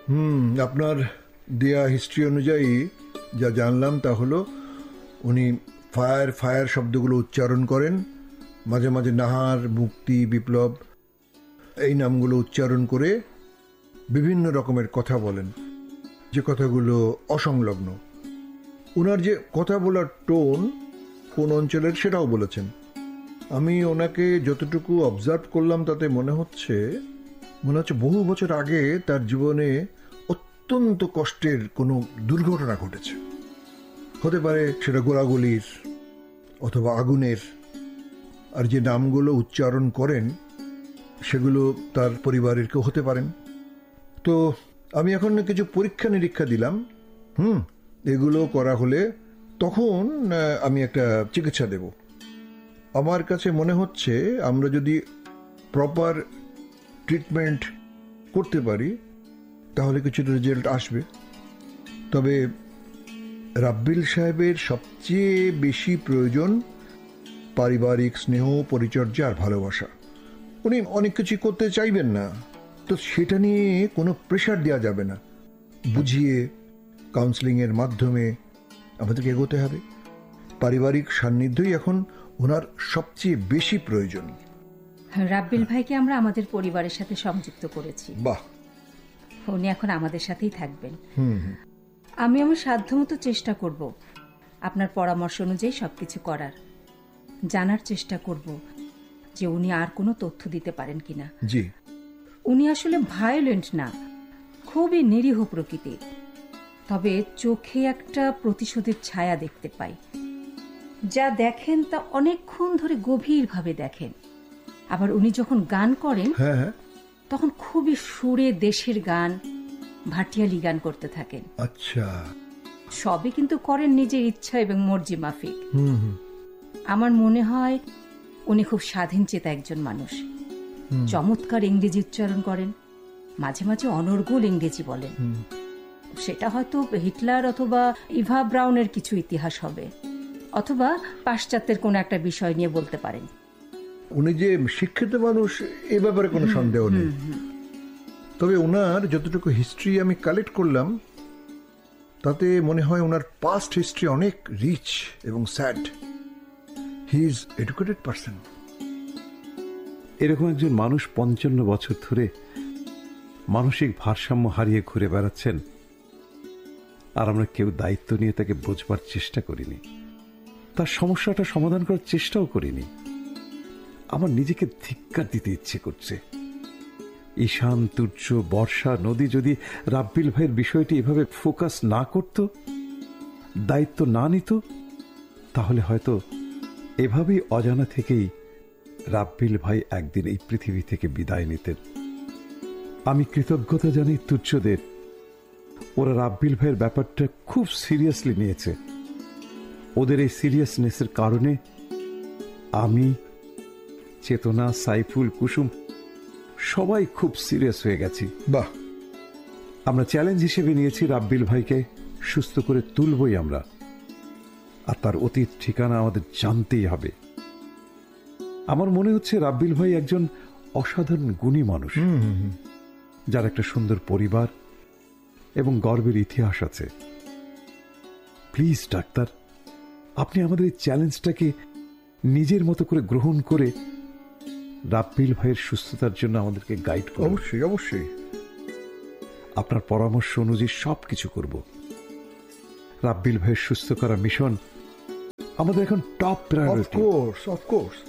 আপনার দেয়া হিস্ট্রি অনুযায়ী যা জানলাম তা হলো উনি ফায়ার ফায়ার শব্দগুলো উচ্চারণ করেন, মাঝে মাঝে নাহার, মুক্তি, বিপ্লব এই নামগুলো উচ্চারণ করে বিভিন্ন রকমের কথা বলেন, যে কথাগুলো অসংলগ্ন। ওনার যে কথা বলার টোন কোন অঞ্চলের সেটাও বলেছেন। আমি ওনাকে যতটুকু অবজার্ভ করলাম তাতে মনে হচ্ছে বহু বছর আগে তার জীবনে অত্যন্ত কষ্টের কোনো দুর্ঘটনা ঘটেছে। হতে পারে সেটা গোলাগুলির অথবা আগুনের। আর যে নামগুলো উচ্চারণ করেন সেগুলো তার পরিবারের কেউ হতে পারেন। তো আমি এখন কিছু পরীক্ষা নিরীক্ষা দিলাম। এগুলো করা হলে তখন আমি একটা চিকিৎসা দেব। আমার কাছে মনে হচ্ছে আমরা যদি প্রপার ট্রিটমেন্ট করতে পারি তাহলে কিছু রেজাল্ট আসবে। তবে রাব্বিল সাহেবের সবচেয়ে বেশি প্রয়োজন পারিবারিক স্নেহ, পরিচর্যা আর ভালোবাসা। উনি অনেক কিছু করতে চাইবেন না, তো সেটা নিয়ে কোনো প্রেশার দেওয়া যাবে না। বুঝিয়ে কাউন্সেলিংয়ের মাধ্যমে আমাদেরকে এগোতে হবে। পারিবারিক সান্নিধ্যই এখন ওনার সবচেয়ে বেশি প্রয়োজন। রাব্বিল ভাইকে আমরা আমাদের পরিবারের সাথে সংযুক্ত করেছি। বাহ। উনি এখন আমাদের সাথেই থাকবেন। আমি আমার সাধ্যমতো চেষ্টা করব আপনার পরামর্শ অনুযায়ী সবকিছু করার। জানার চেষ্টা করব যে উনি আর কোনো তথ্য দিতে পারেন কিনা। জি। উনি আসলে ভায়োলেন্ট না, খুবই নিরীহ প্রকৃতির। তবে চোখে একটা প্রতিশোধের ছায়া দেখতে পাই। যা দেখেন তা অনেকক্ষণ ধরে গভীরভাবে দেখেন। আবার উনি যখন গান করেন তখন খুবই সুরে দেশের গান, ভাটিয়ালি গান করতে থাকেন। আচ্ছা। সবই কিন্তু করেন নিজের ইচ্ছা এবং মর্জি মাফিক। আমার মনে হয় উনি খুব স্বাধীন চেতা একজন মানুষ। চমৎকার ইংরেজি উচ্চারণ করেন, মাঝে মাঝে অনর্গল ইংরেজি বলেন। সেটা হয়তো হিটলার অথবা ইভা ব্রাউনের কিছু ইতিহাস হবে, অথবা পাশ্চাত্যের কোন একটা বিষয় নিয়ে বলতে পারেন। উনি যে শিক্ষিত মানুষ এ ব্যাপারে কোনো সন্দেহ নেই। তবে ওনার যতটুকু হিস্ট্রি আমি কালেক্ট করলাম তাতে মনে হয় ওনার পাস্ট হিস্ট্রি অনেক রিচ এবং sad. He is educated person. এরকম একজন মানুষ 55 বছর ধরে মানসিক ভারসাম্য হারিয়ে ঘুরে বেড়াচ্ছেন, আর আমরা কেউ দায়িত্ব নিয়ে তাকে বোঝবার চেষ্টা করিনি, তার সমস্যাটা সমাধান করার চেষ্টাও করিনি। আমার নিজেকে ধিক্কার দিতে ইচ্ছে করছে। ঈশান, তুর্য, বর্ষা, নদী যদি রাব্বিল ভাইয়ের বিষয়টি এভাবে ফোকাস না করত, দায়িত্ব না নিত, তাহলে হয়তো এভাবেই অজানা থেকেই রাব্বিল ভাই একদিন এই পৃথিবী থেকে বিদায় নিতেন। আমি কৃতজ্ঞতা জানাই তুর্যদের। ওরা রাব্বিল ভাইয়ের ব্যাপারটা খুব সিরিয়াসলি নিয়েছে। ওদের এই সিরিয়াসনেসের কারণে আমি, চেতনা, সাইফুল, কুসুম সবাই খুব সিরিয়াস হয়ে গেছি। বাহ। আমরা চ্যালেঞ্জ হিসেবে নিয়েছি রাব্বিল ভাইকে সুস্থ করে তুলবই আমরা, আর তার অতীত ঠিকানা আমাদের জানতেই হবে। আমার মনে হচ্ছে রাব্বিল ভাই একজন অসাধারণ গুণী মানুষ, যার একটা সুন্দর পরিবার এবং গর্বের ইতিহাস আছে। প্লিজ ডাক্তার, আপনি আমাদের এই চ্যালেঞ্জটাকে নিজের মতো করে গ্রহণ করে রাব্বিল ভাইয়ের সুস্থতার জন্য আমাদেরকে গাইড করুন। অবশ্যই অবশ্যই। আপনার পরামর্শ অনুযায়ী সবকিছু করব। রাব্বিল ভাইয়ের সুস্থ করা মিশন আমাদের এখন টপ প্রায়োরিটি। অফকোর্স।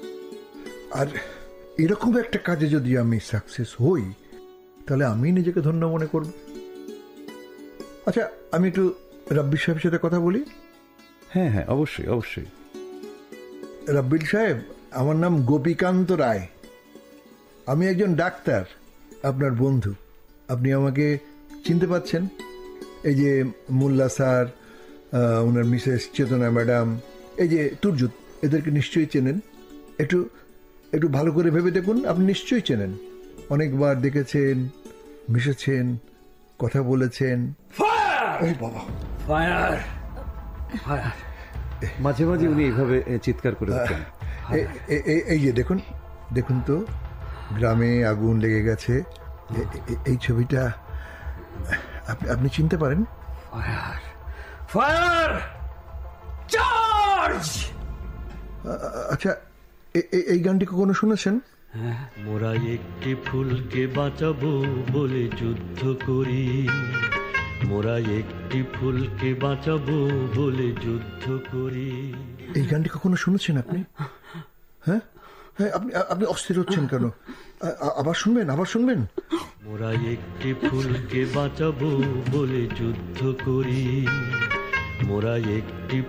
আর এরকম একটা কাজে যদি আমি সাকসেস হই তাহলে আমি নিজেকে ধন্য মনে করব। আচ্ছা, আমি একটু রাব্বিল সাহেবের সাথে কথা বলি। হ্যাঁ হ্যাঁ, অবশ্যই অবশ্যই। রাব্বিল সাহেব, আমার নাম গোপীকান্ত রায়। আমি একজন ডাক্তার, আপনার বন্ধু। আপনি আমাকে চিনতে পাচ্ছেন? এই যে মোল্লা স্যার, ওনার মিসেস চেতনা ম্যাডাম, এই যে তুর্য, এদেরকে নিশ্চয়ই চেনেন। একটু একটু ভালো করে ভেবে দেখুন, আপনি নিশ্চয়ই চেনেন। অনেকবার দেখেছেন, মিশেছেন, কথা বলেছেন। ওই বাবা, ফায়ার ফায়ার। মাঝে মাঝে উনি এইভাবে চিৎকার করে ওঠেন। এই যে দেখুন, দেখুন তো, গ্রামে আগুন লেগে গেছে। এই ছবিটা আপনি চিনতে পারেন? Fire fire charge. আচ্ছা, এই গানটি কখনো শুনেছেন? মোরা একটি ফুলকে বাঁচাবো বলে যুদ্ধ করি, মোরা একটি ফুলকে বাঁচাবো বলে যুদ্ধ করি। এই গানটি কখনো শুনেছেন আপনি? হ্যাঁ হ্যাঁ, আপনি অস্থির হচ্ছেন কেন? আবার শুনবেন? মোরা একটি ফুলকে বাঁচাবো বলে যুদ্ধ করি, মোরা একটি